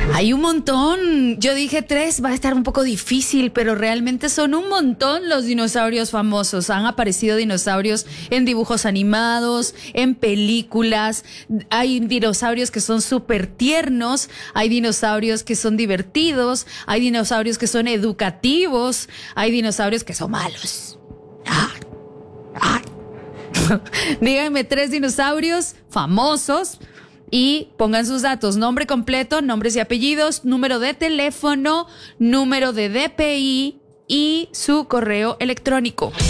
Hay un montón. Yo dije 3, va a estar un poco difícil, pero realmente son un montón los dinosaurios famosos. Han aparecido dinosaurios en dibujos animados, en películas. Hay dinosaurios que son súper tiernos, hay dinosaurios que son divertidos, hay dinosaurios que son educativos, hay dinosaurios que son malos. Díganme 3 dinosaurios famosos y pongan sus datos: nombre completo, nombres y apellidos, número de teléfono, número de DPI y su correo electrónico.